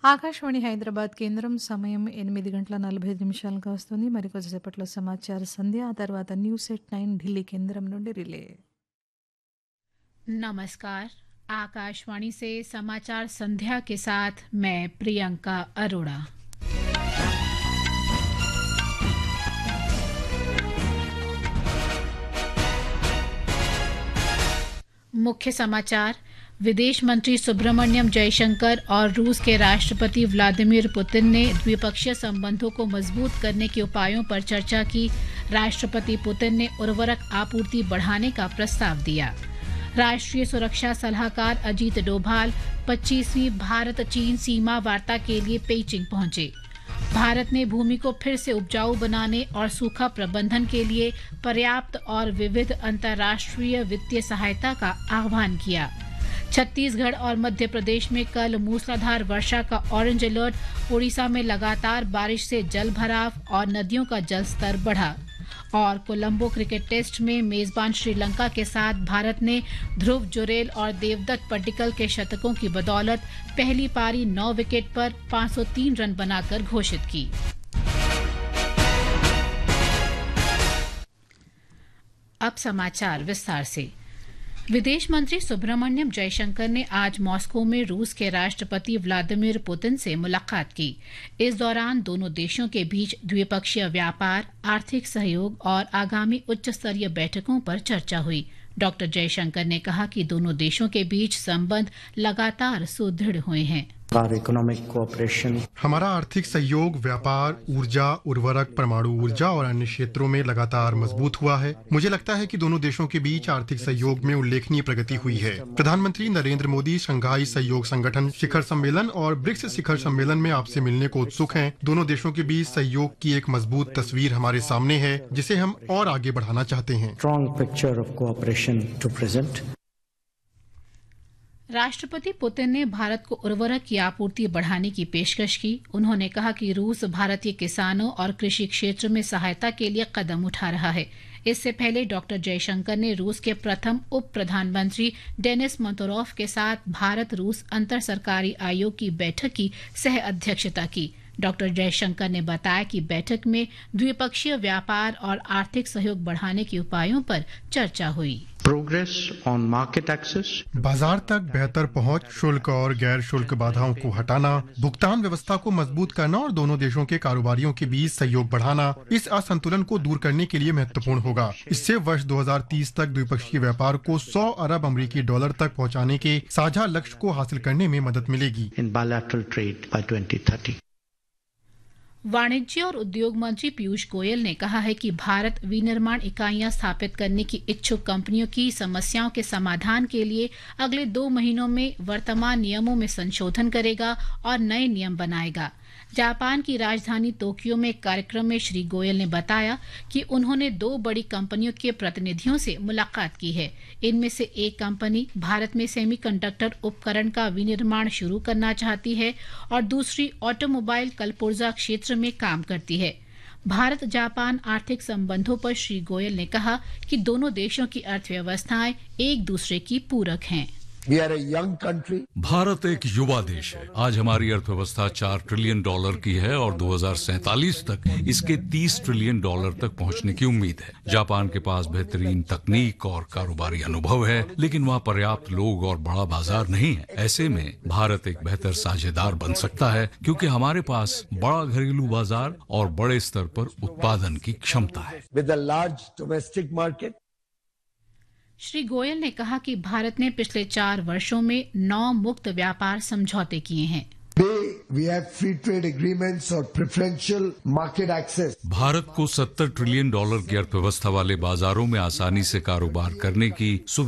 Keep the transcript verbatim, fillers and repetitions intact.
ఆకాశవాణి హైదరాబాద్ కేంద్రం సమయం ఎనిమిది గంటల నలభై ఐదు నిమిషాలుగా వస్తుంది. మరికొద్దిసేపట్లో సమాచార సంధ్య, ఆ తర్వాత న్యూస్ ఎట్ నైన్ ఢిల్లీ కేంద్రం నుండి రిలే. नमस्कार। आकाशवाणी से समाचार संध्या के साथ मैं प्रियंका अरोड़ा। मुख्य समाचार। विदेश मंत्री सुब्रमण्यम जयशंकर और रूस के राष्ट्रपति व्लादिमीर पुतिन ने द्विपक्षीय संबंधों को मजबूत करने के उपायों पर चर्चा की। राष्ट्रपति पुतिन ने उर्वरक आपूर्ति बढ़ाने का प्रस्ताव दिया। राष्ट्रीय सुरक्षा सलाहकार अजीत डोभाल पच्चीसवीं भारत चीन सीमा वार्ता के लिए पेइचिंग पहुंचे। भारत ने भूमि को फिर से उपजाऊ बनाने और सूखा प्रबंधन के लिए पर्याप्त और विविध अंतर्राष्ट्रीय वित्तीय सहायता का आह्वान किया। छत्तीसगढ़ और मध्य प्रदेश में कल मूसलाधार वर्षा का ऑरेंज अलर्ट। उड़ीसा में लगातार बारिश से जल भराव और नदियों का जलस्तर बढ़ा। और कोलंबो क्रिकेट टेस्ट में मेजबान श्रीलंका के साथ भारत ने ध्रुव जुरेल और देवदत्त पड्डीकल के शतकों की बदौलत पहली पारी नौ विकेट पर पाँच सौ तीन रन बनाकर घोषित की। अब समाचार विस्तार से। विदेश मंत्री सुब्रमण्यम जयशंकर ने आज मॉस्को में रूस के राष्ट्रपति व्लादिमीर पुतिन से मुलाकात की। इस दौरान दोनों देशों के बीच द्विपक्षीय व्यापार, आर्थिक सहयोग और आगामी उच्च स्तरीय बैठकों पर चर्चा हुई। डॉक्टर जयशंकर ने कहा कि दोनों देशों के बीच संबंध लगातार सुदृढ़ हुए हैं। हमारा आर्थिक सहयोग, व्यापार, ऊर्जा, उर्वरक, परमाणु ऊर्जा और अन्य क्षेत्रों में लगातार मजबूत हुआ है। मुझे लगता है कि दोनों देशों के बीच आर्थिक सहयोग में उल्लेखनीय प्रगति हुई है। प्रधानमंत्री नरेंद्र मोदी शंघाई सहयोग संगठन शिखर सम्मेलन और ब्रिक्स शिखर सम्मेलन में आपसे मिलने को उत्सुक हैं। दोनों देशों के बीच सहयोग की एक मजबूत तस्वीर हमारे सामने है, जिसे हम और आगे बढ़ाना चाहते हैं। राष्ट्रपति पुतिन ने भारत को उर्वरक की आपूर्ति बढ़ाने की पेशकश की। उन्होंने कहा कि रूस भारतीय किसानों और कृषि क्षेत्र में सहायता के लिए कदम उठा रहा है। इससे पहले डॉक्टर जयशंकर ने रूस के प्रथम उप प्रधानमंत्री डेनिस मंतोरोफ के साथ भारत रूस अंतर सरकारी आयोग की बैठक की सह अध्यक्षता की। डॉक्टर जयशंकर ने बताया कि बैठक में द्विपक्षीय व्यापार और आर्थिक सहयोग बढ़ाने के उपायों पर चर्चा हुई। प्रोग्रेस ऑन मार्केट एक्सेस, बाजार तक बेहतर पहुंच, शुल्क और गैर शुल्क बाधाओं को हटाना, भुगतान व्यवस्था को मजबूत करना और दोनों देशों के कारोबारियों के बीच सहयोग बढ़ाना इस असंतुलन को दूर करने के लिए महत्वपूर्ण होगा। इससे वर्ष दो हज़ार तीस तक द्विपक्षीय व्यापार को सौ अरब अमेरिकी डॉलर तक पहुंचाने के साझा लक्ष्य को हासिल करने में मदद मिलेगी। इन bilateral trade by twenty thirty. वाणिज्य और उद्योग मंत्री पीयूष गोयल ने कहा है कि भारत विनिर्माण इकाइयां स्थापित करने की इच्छुक कंपनियों की समस्याओं के समाधान के लिए अगले दो महीनों में वर्तमान नियमों में संशोधन करेगा और नए नियम बनाएगा। जापान की राजधानी टोक्यो में एक कार्यक्रम में श्री गोयल ने बताया कि उन्होंने दो बड़ी कंपनियों के प्रतिनिधियों से मुलाकात की है। इनमें से एक कंपनी भारत में सेमीकंडक्टर उपकरण का विनिर्माण शुरू करना चाहती है और दूसरी ऑटोमोबाइल कलपुर्जा क्षेत्र में काम करती है। भारत जापान आर्थिक संबंधों पर श्री गोयल ने कहा कि दोनों देशों की अर्थव्यवस्थाएं एक दूसरे की पूरक हैं। We are a young country. Bharat एक युवा देश है। आज हमारी अर्थव्यवस्था चार ट्रिलियन डॉलर की है और दो हज़ार सैंतालीस तक इसके तीस ट्रिलियन डॉलर तक पहुंचने की उम्मीद है। जापान के पास बेहतरीन तकनीक और कारोबारी अनुभव है, लेकिन वहाँ पर्याप्त लोग और बड़ा बाजार नहीं है। ऐसे में भारत एक बेहतर साझेदार बन सकता है, क्योंकि हमारे पास बड़ा घरेलू बाजार और बड़े स्तर पर उत्पादन की क्षमता है। With a large domestic market. Shri Goyal ने कहा कि भारत ने पिछले चार वर्षों में नौ मुक्त व्यापार समझौते किए हैं। We have free trade agreements or preferential market access. Bharat को सत्तर ट्रिलियन डॉलर की अर्थव्यवस्था वाले बाजारों में आसानी से कारोबार करने की